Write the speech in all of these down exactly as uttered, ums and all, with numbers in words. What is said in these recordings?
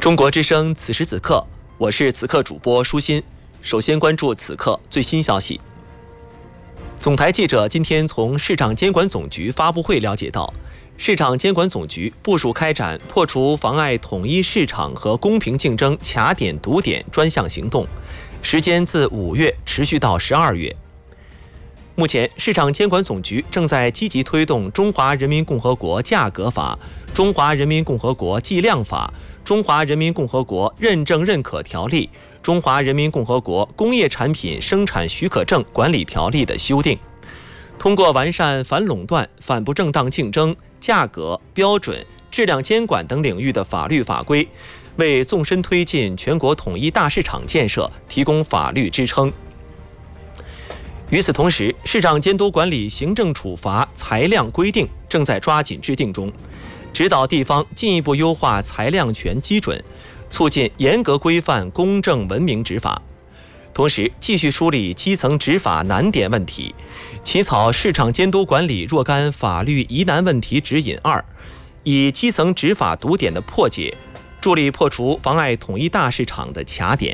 中国之声此时此刻，我是此刻主播舒心。首先关注此刻最新消息。总台记者今天从市场监管总局发布会了解到，市场监管总局部署开展破除妨碍统一市场和公平竞争卡点堵点专项行动，时间自五月持续到十二月。目前，市场监管总局正在积极推动《中华人民共和国价格法》、《中华人民共和国计量法》、《中华人民共和国认证认可条例》、《中华人民共和国工业产品生产许可证管理条例》的修订，通过完善反垄断、反不正当竞争、价格、标准、质量监管等领域的法律法规，为纵深推进全国统一大市场建设提供法律支撑。与此同时，市场监督管理行政处罚裁量规定正在抓紧制定中，指导地方进一步优化裁量权基准，促进严格规范公正文明执法。同时，继续梳理基层执法难点问题，起草市场监督管理若干法律疑难问题指引二，以基层执法堵点的破解，助力破除妨碍统一大市场的卡点。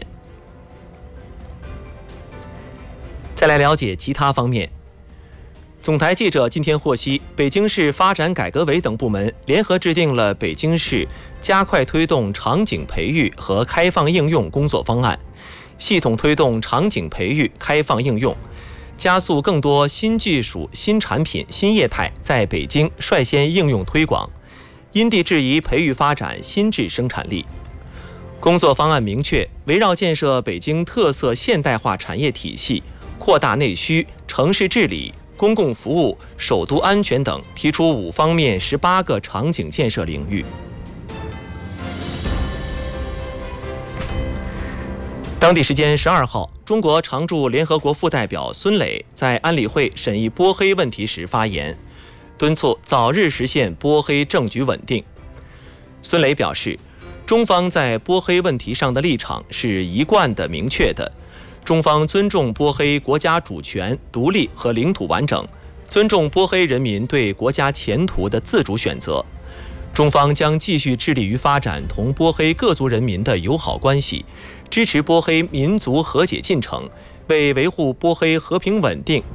再来了解其他方面。总台记者今天获悉，北京市发展改革委等部门联合制定了北京市加快推动场景培育和开放应用工作方案，系统推动场景培育、开放应用，加速更多新技术、新产品、新业态在北京率先应用推广，因地制宜培育发展新质生产力。工作方案明确，围绕建设北京特色现代化产业体系，扩大内需、城市治理、公共服务、首都安全等，提出五方面十八个场景建设领域。当地时间十二号，中国常驻联合国副代表孙磊在安理会审议波黑问题时发言，敦促早日实现波黑政局稳定。孙磊表示，中方在波黑问题上的立场是一贯的、明确的。中方尊重波黑国家主权、独立和领土完整，尊重波黑人民对国家前途的自主选择。中方将继续致力于发展同波黑各族人民的友好关系，支持波黑民族和解进程，为维护波黑和平稳定